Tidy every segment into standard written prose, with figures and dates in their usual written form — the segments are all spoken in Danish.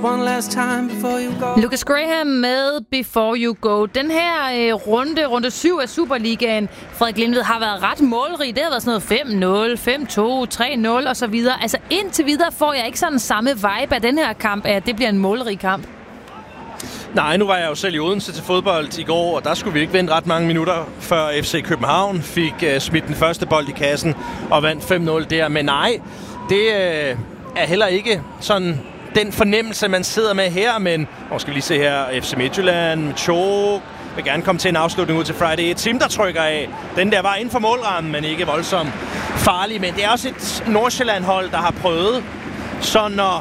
One last time before you go. Lucas Graham med Before You Go. Den her runde 7 af Superligaen, Frederik Lindved, har været ret målrig. Det har været sådan noget 5-0, 5-2, 3-0 og så videre. Altså indtil videre får jeg ikke sådan samme vibe af den her kamp, at det bliver en målrig kamp. Nej, nu var jeg jo selv i Odense til fodbold i går, og der skulle vi ikke vente ret mange minutter, før FC København fik smidt den første bold i kassen og vandt 5-0 der. Men nej, det er heller ikke sådan den fornemmelse, man sidder med her, men skal vi lige se her, FC Midtjylland, Chok vil gerne komme til en afslutning ud til Friday. Et team, der trykker af. Den der var inden for målrammen, men ikke voldsomt farlig. Men det er også et Nordsjælland-hold, der har prøvet sådan at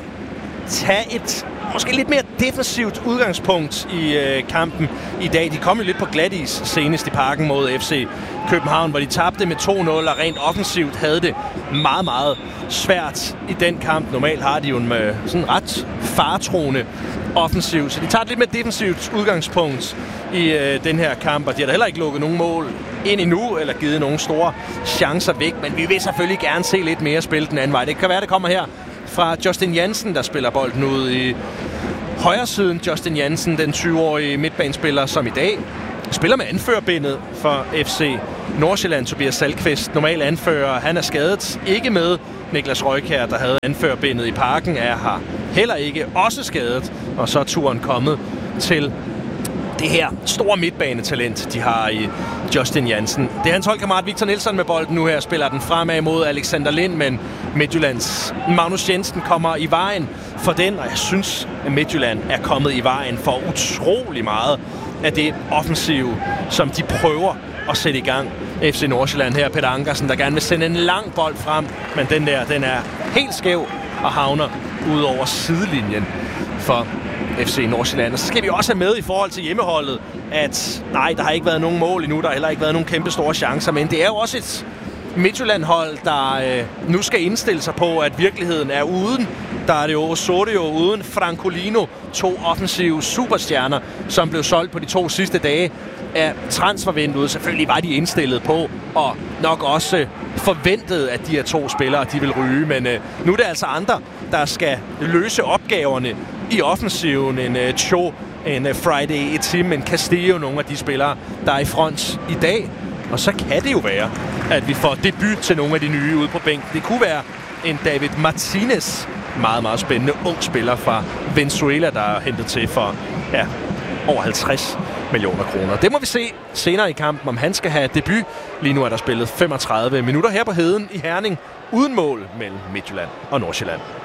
tage et måske lidt mere defensivt udgangspunkt i kampen i dag. De kom jo lidt på glatis senest i Parken mod FC København, hvor de tabte med 2-0, og rent offensivt havde det meget, meget svært i den kamp. Normalt har de jo en sådan ret faretroende offensiv, så de tager et lidt mere defensivt udgangspunkt i den her kamp, og de har da heller ikke lukket nogen mål ind endnu, eller givet nogle store chancer væk, men vi vil selvfølgelig gerne se lidt mere spil den anden vej. Det kan være, det kommer her fra Justin Jansen, der spiller bolden ud i højre siden. Justin Jansen, den 20-årige midtbanespiller, som i dag spiller med anførerbindet for FC Nordsjælland. Tobias Salkvist, normal anfører, han er skadet. Ikke med Niklas Røykjær, der havde anførerbindet i Parken, er her heller ikke også skadet. Og så er turen kommet til det her store midtbanetalent, de har i Justin Jansen. Det er hans holdkammerat Victor Nielsen med bolden nu her, spiller den fremad mod Alexander Lind, men Midtjyllands Magnus Jensen kommer i vejen for den, og jeg synes, at Midtjylland er kommet i vejen for utrolig meget af det offensive, som de prøver at sætte i gang. FC Nordsjælland her, Peter Ankersen, der gerne vil sende en lang bold frem, men den er helt skæv og havner ud over sidelinjen for FC Nordsjælland. Og så skal vi også have med i forhold til hjemmeholdet, at nej, der har ikke været nogen mål endnu, der har heller ikke været nogen kæmpe store chancer, men det er jo også et Midtjylland-hold, der nu skal indstille sig på, at virkeligheden er uden. Der er det jo Osorio uden Francolino, 2 offensive superstjerner, som blev solgt på de 2 sidste dage af transfervinduet. Selvfølgelig var de indstillet på, og nok også forventet, at de her 2 spillere, de vil ryge, men nu er det altså andre, der skal løse opgaverne i offensiven. En Cho, en Friday, et team, en Castillo, nogle af de spillere, der er i front i dag. Og så kan det jo være, at vi får debut til nogle af de nye ude på bænken. Det kunne være en David Martinez, meget, meget spændende ung spiller fra Venezuela, der er hentet til for over 50 millioner kroner. Det må vi se senere i kampen, om han skal have debut. Lige nu er der spillet 35 minutter her på Heden i Herning, uden mål mellem Midtjylland og Nordsjælland.